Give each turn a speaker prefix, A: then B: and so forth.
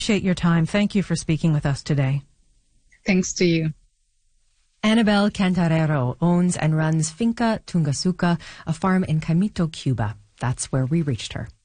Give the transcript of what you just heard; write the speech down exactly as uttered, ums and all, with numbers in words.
A: Appreciate your time. Thank you for speaking with us today.
B: Thanks to you.
A: Annabelle Cantarero owns and runs Finca Tungasuka, a farm in Camito, Cuba. That's where we reached her.